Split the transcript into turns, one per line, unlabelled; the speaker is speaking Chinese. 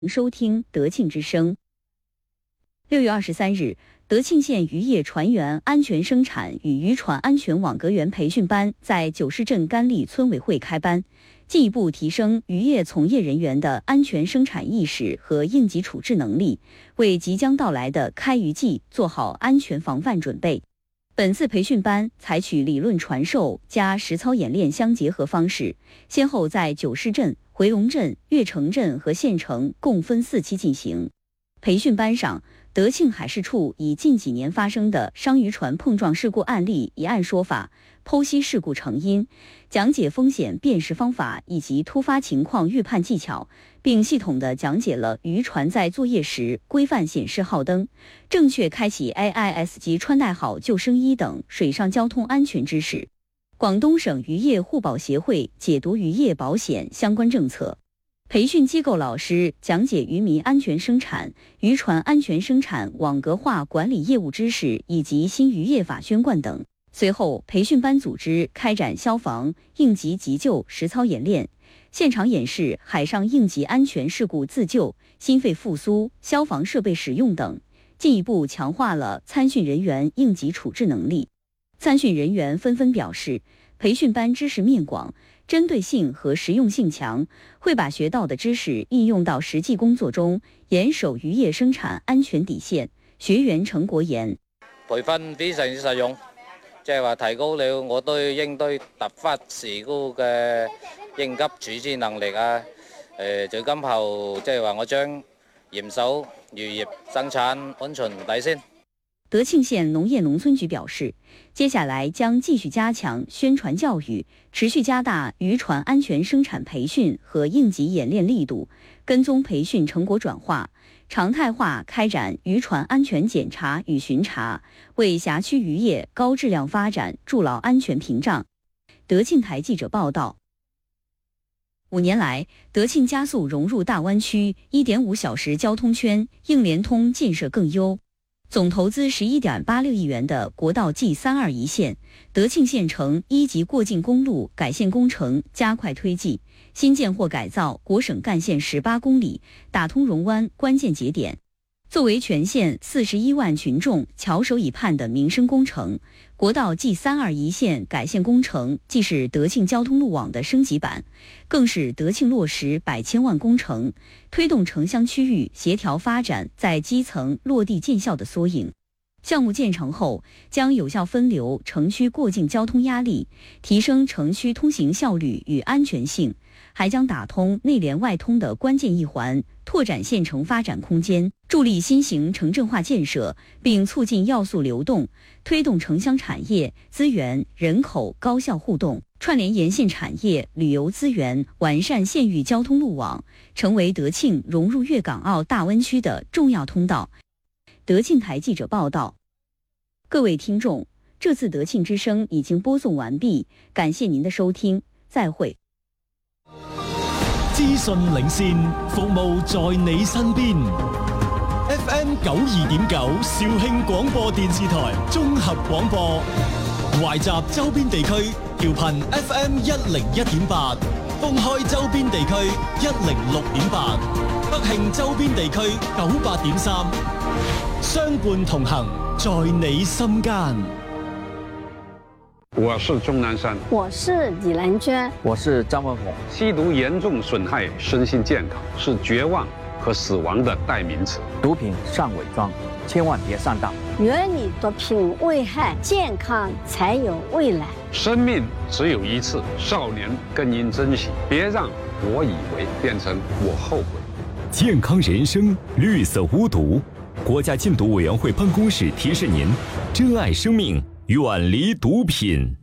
收听德庆之声。6月23日，德庆县渔业船员安全生产与渔船安全网格员培训班在九市镇甘利村委会开班，进一步提升渔业从业人员的安全生产意识和应急处置能力，为即将到来的开渔季做好安全防范准备。本次培训班采取理论传授加实操演练相结合方式，先后在九市镇、回龙镇、越城镇和县城共分4期进行。培训班上，德庆海事处以近几年发生的商渔船碰撞事故案例一案说法，剖析事故成因，讲解风险辨识方法以及突发情况预判技巧，并系统地讲解了渔船在作业时规范显示号灯、正确开启 AIS 及穿戴好救生衣等水上交通安全知识。广东省渔业互保协会解读渔业保险相关政策。培训机构老师讲解渔民安全生产、渔船安全生产网格化管理业务知识以及新渔业法宣贯等。随后，培训班组织开展消防、应急急救实操演练，现场演示海上应急安全事故自救、心肺复苏、消防设备使用等，进一步强化了参训人员应急处置能力。参训人员纷纷表示，培训班知识面广，针对性和实用性强，会把学到的知識應用到實際工作中，嚴守漁業生產安全底線。學員陳國言：
培訓非常之實用，即係話提高了我對應對突發事故嘅應急處置能力啊。就今後即係話我將嚴守漁業生產安全底線。
德慶縣農業農村局表示，接下來將繼續加強宣傳教育，持續加大漁船安全生產培訓和應急演練力度，跟蹤培訓成果轉化，常態化開展漁船安全檢查與巡查，為轄區漁業高質量發展築牢安全屏障。德慶台記者報道，5年來，德慶加速融入大灣區 1.5 小時交通圈，硬聯通建設更優。總投資11.86億元的國道 G32一線，德慶縣城1級過境公路改線工程加快推進，新建或改造國省幹線18公里，打通龍灣關鍵節點。作為全縣41萬群眾翹首以盼的民生工程，國道 G32一線改線工程既是德慶交通路網的升級版，更是德慶落實100千萬工程，推動城鄉區域協調發展在基層落地見效的縮影。項目建成後，將有效分流城區過境交通壓力，提升城區通行效率與安全性，還將打通內聯外通的關鍵一環，拓展縣城發展空間，助力新型城鎮化建設，並促進要素流動，推動城鄉產業、資源、人口高效互動，串聯沿線產業、旅遊資源，完善縣域交通路網，成為德慶融入粵港澳大灣區的重要通道。德慶台記者報道。各位聽眾，這次德慶之聲已經播送完畢，感謝您的收聽，再會。
資訊領先，服務在你身邊。FM 92.9肇慶廣播電視台綜合廣播，懷集周邊地區調頻 FM 101.8，封開周邊地區106.8，北慶周邊地區98.3，相伴同行，在你心間。
我是鍾南山，
我是李蘭娟，
我是張文宏。
吸毒嚴重損害身心健康，是絕望和死亡的代名詞。
毒品尚偽裝，千萬別上當。
遠離毒品危害，健康才有未來。
生命只有一次，少年更應珍惜，別讓我以為變成我後悔。
健康人生，綠色無毒。國家禁毒委員會辦公室提示您：珍愛生命，遠離毒品。